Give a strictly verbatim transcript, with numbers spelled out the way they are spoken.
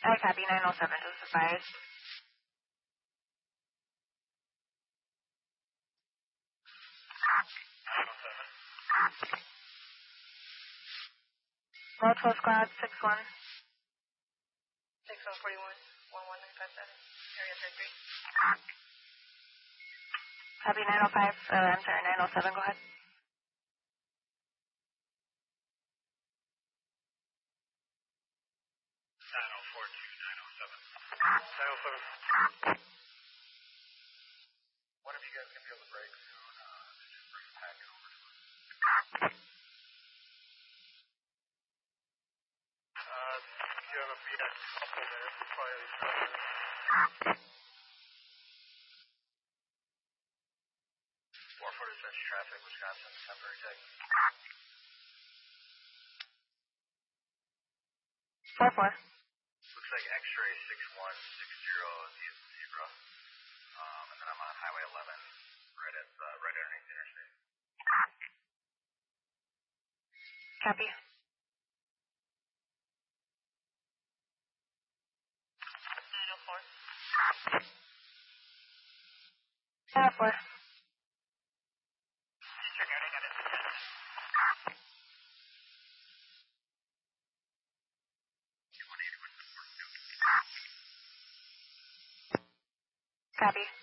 I copy nine oh seven, just advise. Multiple squad, six one. six one forty-one, one one nine five seven, area thirty-three. Copy nine oh five, uh, I'm sorry, nine oh seven, go ahead. nine oh four two nine oh seven. nine oh seven. One of you guys can feel the break soon, uh, just bring the packet over to us. Uh, you have a beat at couple minutes, probably at least five minutes. four forty-six traffic, Wisconsin, temporary tag. four four. Looks like X-ray six one six zero is zebra. Um, and then I'm on Highway eleven, right at uh, right underneath the interstate. Copy. nine oh four. nine oh four. Disregarding at its attention. Copy.